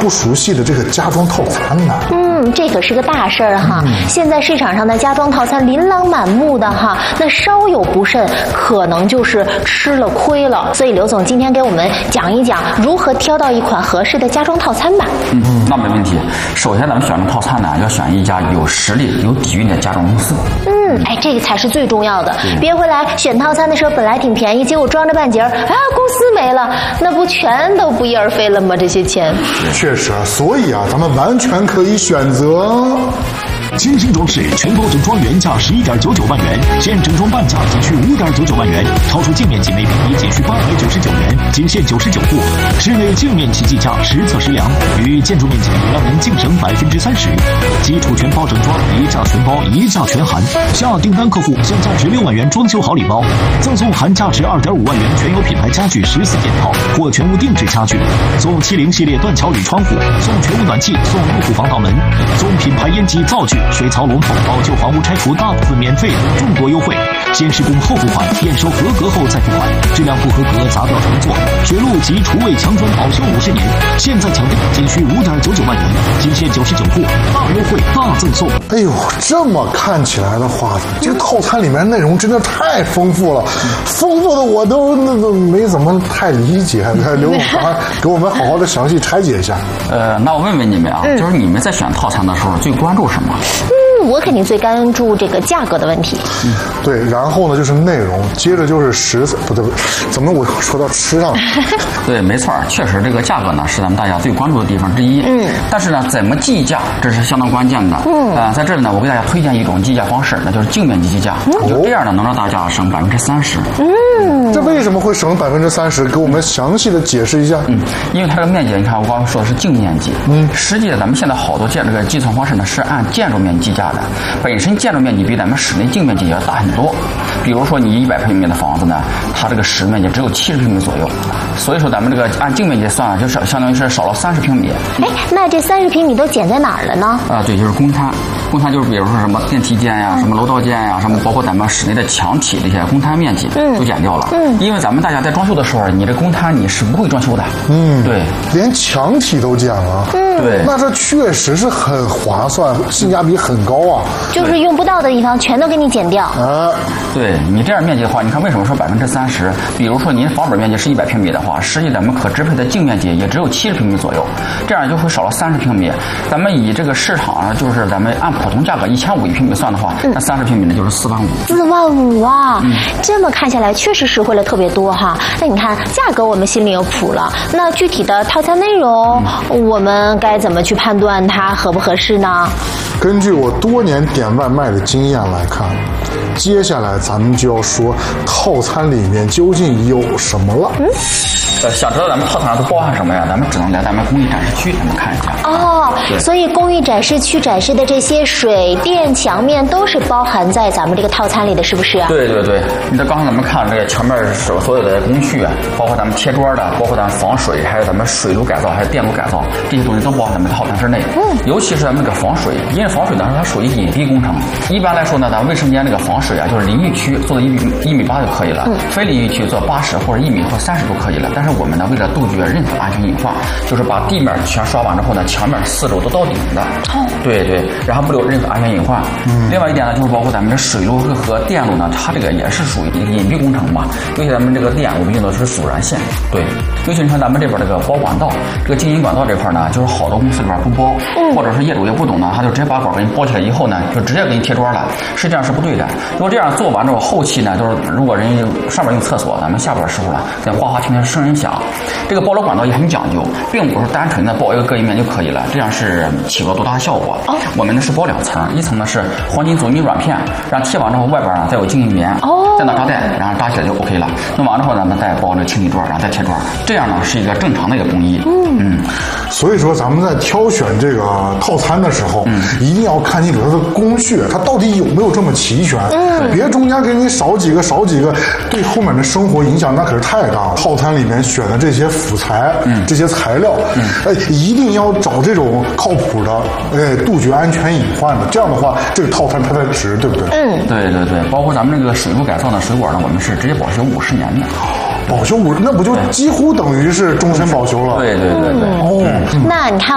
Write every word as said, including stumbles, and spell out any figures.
不熟悉的这个家装套餐呢？ 嗯，这可是个大事儿哈！嗯、现在市场上的家装套餐琳琅满目的哈，那稍有不慎，可能就是吃了亏了。所以刘总今天给我们讲一讲如何挑到一款合适的家装套餐吧。 嗯，那没问题。首先，咱们选这套餐呢，要选一家有实力、有底蕴的家装公司。 嗯，哎，这个才是最重要的。别回来选套餐的时候本来挺便宜，结果装着半截儿，啊，公司没了，那不全都不翼而飞了吗？这些钱。 确实，所以啊，咱们完全可以选择。 精心装饰全包整装原价十一点九九万元，现整装半价仅需五点九九万元，超出净面积每平米仅需八百九十九元，仅限九十九户。室内净面积计价实测实量，与建筑面积让您净省百分之三十。基础全包整装，一价全包，一价全含。下订单客户享价值六万元装修好礼包，赠送含价值二点五万元全有品牌家具十四件套或全屋定制家具，送七零系列断桥铝窗户，送全屋暖气，送入户防盗门，送品牌烟机灶具。水槽龙头老旧房屋拆除大部分免费，众多优惠。先施工后付款，验收合格后再付款，质量不合格砸掉重做。水路及厨卫墙砖保修五十年，现在抢订仅需五点九九万元，仅限九十九户，大优惠大赠送。 哎呦，这么看起来的话，这个套餐里面内容真的太丰富了，丰富的我都那都没怎么太理解。刘总，给我们好好的详细拆解一下。 呃，那我问问你们啊，嗯、就是你们在选套餐的时候最关注什么？ 嗯，我肯定最关注这个价格的问题。 嗯，对，然后呢就是内容，接着就是食材，不对不对，怎么我说到吃上了？ 对，没错，确实这个价格呢是咱们大家最关注的地方之一。嗯，但是呢，怎么计价这是相当关键的。嗯，呃，在这里呢，我给大家推荐一种计价方式，那就是净面积计价。嗯、就这样呢，能让大家省百分之三十。 嗯，这为什么会省百分之三十？给我们详细的解释一下。 嗯，因为它这个面积，你看我刚刚说的是净面积。嗯，实际的咱们现在好多建这个计算方式呢是按建筑面积计价的，本身建筑面积比咱们室内净面积也要大很多。比如说你一百平米的房子呢，它这个实面积只有七十平米左右，所以说咱们这个按净面积算，就是相当于是少了三十平米。 哎，那这三十平米都减在哪儿了呢？ 啊，对，就是公摊。公摊就是比如说什么电梯间呀、嗯、什么楼道间呀、什么包括咱们室内的墙体这些公摊面积都减掉了。嗯，因为咱们大家在装修的时候，你这公摊你是不会装修的。嗯，对， 连墙体都减了。嗯，对，那这确实是很划算，性价比很高啊。 就是用不到的地方全都给你减掉。 啊， 对你这样面积的话，你看为什么说百分之三十？比如说您房本面积是一百平米的话，实际咱们可支配的净面积也只有七十平米左右，这样就会少了三十平米。咱们以这个市场上就是咱们按普通价格一千五一平米算的话，嗯、那三十平米呢就是四万五。 四万五啊！嗯、这么看下来确实实惠了特别多哈。那你看价格我们心里有谱了，那具体的套餐内容，嗯、我们该怎么去判断它合不合适呢？ 根据我多年点外卖的经验来看，接下来咱们就要说套餐里面究竟有什么了。嗯， 呃，想知道咱们套餐上都包含什么呀？咱们只能来咱们工艺展示区咱们看一下。 哦，所以工艺展示区展示的这些水电墙面都是包含在咱们这个套餐里的，是不是？ 对对对，你这刚才咱们看这个墙面所所有的工序啊，包括咱们贴砖的，包括咱们防水，还有咱们水路改造，还有电路改造，这些东西都包含咱们套餐之内。嗯，尤其是咱们这个防水，因为防水呢它属于隐蔽工程。一般来说呢，咱们卫生间这个防水啊，就是淋浴区做到一米一米八就可以了，嗯、非淋浴区做八十或者一米或三十都可以了。但是我们呢，为了杜绝任何安全隐患，就是把地面全刷完之后呢，墙面四周都到顶的。哦，对对，然后不留任何安全隐患。嗯，另外一点呢，就是包括咱们这水路和电路呢，它这个也是属于一个隐蔽工程嘛。尤其咱们这个电，我们用的是阻燃线。对，尤其你看咱们这边这个包管道，这个经营管道这块呢，就是好多公司里边不包，嗯、或者是业主也不懂呢，他就直接把管给你包起来以后呢，就直接给你贴砖了，实际上是不对的。如果这样做完之后，后期呢，就是如果人上面用厕所，咱们下边的时候呢，在哗哗听见声音响。这个包楼管道也很讲究，并不是单纯的包一个隔音面就可以了，这样是起不了多大的效果。哦，我们呢是包两层，一层呢是黄金阻尼软片，然后贴完之后外边呢再有静音棉，哦，再拿扎带，然后扎起来就 OK 了。弄完之后呢，咱再包这个清理砖，然后再贴砖，这样呢是一个正常的一个工艺。嗯嗯， 所以说咱们在挑选这个套餐的时候，嗯、一定要看清楚它的工序，它到底有没有这么齐全。嗯，别中间给你少几个少几个，对后面的生活影响那可是太大了。套餐里面选的这些辅材，嗯，这些材料，嗯，哎，一定要找这种靠谱的，哎，杜绝安全隐患的。这样的话，这个套餐它才值，对不对？ 嗯，对对对，包括咱们这个水路改造的水管呢，我们是直接保修五十年的。 保修五，那不就几乎等于是终身保修了？ 对对对对。 哦， 那你看。